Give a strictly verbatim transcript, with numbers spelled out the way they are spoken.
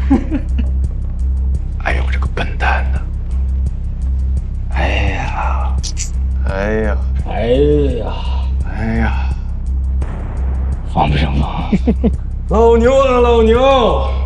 哎呦，我这个笨蛋呢！哎呀，哎呀， 哎呀， 哎呀， 放不上放。 老牛啊，老牛！